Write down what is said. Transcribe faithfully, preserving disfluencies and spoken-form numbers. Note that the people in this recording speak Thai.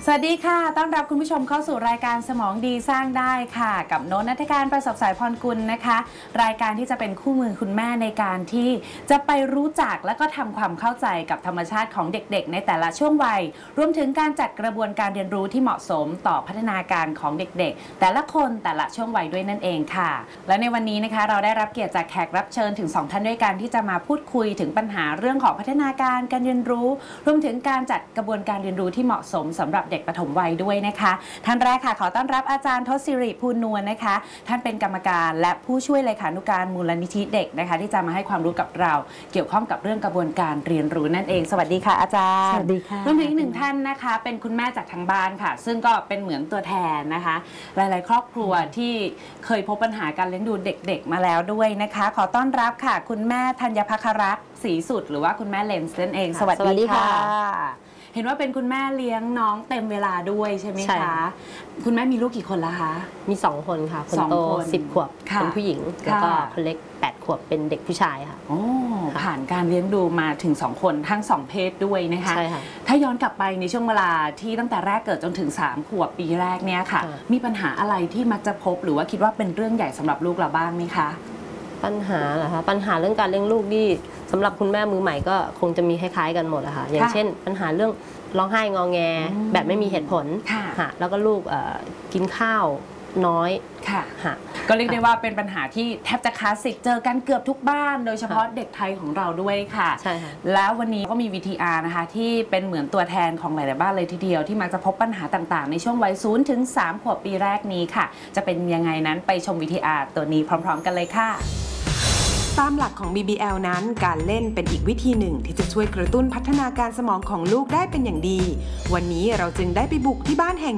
สวัสดีค่ะต้อนรับคุณผู้ชมเข้าสู่รายการสมองดีสร้างได้ค่ะกับโน้ต ณัฐการ ประสบสายพรกุลนะคะรายการที่จะเป็นคู่มือคุณแม่ในการที่จะไปรู้จักและก็ทำความเข้าใจกับธรรมชาติของเด็กๆในแต่ละช่วงวัยรวมถึงการจัดกระบวนการเรียนรู้ที่เหมาะสมต่อพัฒนาการของเด็กๆแต่ละคนแต่ละช่วงวัยด้วยนั่นเองค่ะและในวันนี้นะคะเราได้รับเกียรติจากแขกรับเชิญถึงสองท่านด้วยกันที่จะมาพูดคุยถึงปัญหาเรื่องของพัฒนาการการเรียนรู้รวมถึงการจัดกระบวนการเรียนรู้ที่เหมาะสมสำหรับเด็กปฐมวัยด้วยนะคะท่านแรกค่ะขอต้อนรับอาจารย์ทศศิริภูลนวลนะคะท่านเป็นกรรมการและผู้ช่วยเลขานุการมูลนิธิเด็กนะคะที่จะมาให้ความรู้กับเราเกี่ยวข้องกับเรื่องกระบวนการเรียนรู้นั่นเองสวัสดีค่ะอาจารย์สวัสดีค่ะรวมถึงอีกหนึ่งท่านนะคะเป็นคุณแม่จากทางบ้านค่ะซึ่งก็เป็นเหมือนตัวแทนนะคะหลายๆครอบครัวที่เคยพบปัญหาการเลี้ยงดูเด็กๆมาแล้วด้วยนะคะขอต้อนรับค่ะคุณแม่ธัญภัครักษ์ศรีสุดหรือว่าคุณแม่เลนส์นั่นเองสวัสดีค่ะเห็นว่าเป็นคุณแม่เลี้ยงน้องเต็มเวลาด้วยใช่ไหมคะคุณแม่มีลูกกี่คนแล้วคะมีสองคนค่ะคนโตสิบขวบเป็นผู้หญิงแล้วก็คนเล็กแปดขวบเป็นเด็กผู้ชายค่ะโอ้ผ่านการเลี้ยงดูมาถึงสองคนทั้งสองเพศด้วยนะคะใช่ค่ะถ้าย้อนกลับไปในช่วงเวลาที่ตั้งแต่แรกเกิดจนถึงสามขวบปีแรกเนี่ยค่ะมีปัญหาอะไรที่มักจะพบหรือว่าคิดว่าเป็นเรื่องใหญ่สำหรับลูกเราบ้างไหมคะปัญหาเหรอคะปัญหาเรื่องการเลี้ยงลูกนี่สำหรับคุณแม่มือใหม่ก็คงจะมีคล้ายๆกันหมดอะค่ะอย่างเช่นปัญหาเรื่องร้องไห้งอแงแบบไม่มีเหตุผลค่ะแล้วก็ลูกกินข้าวน้อยค่ะก็เรียกได้ว่าเป็นปัญหาที่แทบจะคลาสสิกเจอกันเกือบทุกบ้านโดยเฉพาะเด็กไทยของเราด้วยค่ะใช่ค่ะแล้ววันนี้ก็มี วี ที อาร์ นะคะที่เป็นเหมือนตัวแทนของหลายๆบ้านเลยทีเดียวที่มักจะพบปัญหาต่างๆในช่วงวัยศูนย์ถึงสามขวบปีแรกนี้ค่ะจะเป็นยังไงนั้นไปชม วี ที อาร์ ตัวนี้พร้อมๆกันเลยค่ะตามหลักของ บี บี แอล นั้นการเล่นเป็นอีกวิธีหนึ่งที่จะช่วยกระตุ้นพัฒนาการสมองของลูกได้เป็นอย่างดีวันนี้เราจึงได้ไปบุกที่บ้านแห่ง